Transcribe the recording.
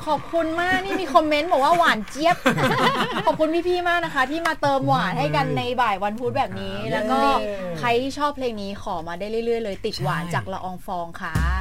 ขอบคุณมากนี่มีคอมเมนต์บอกว่าหวานเจี๊ยบ ขอบคุณพี่ๆมากนะคะที่มาเติมหวานให้กันในบ่ายวันพุธแบบนี้แล้วก็ใครที่ชอบเพลงนี้ขอมาได้เรื่อยๆเลยติดหวานจากละอองฟองค่ะ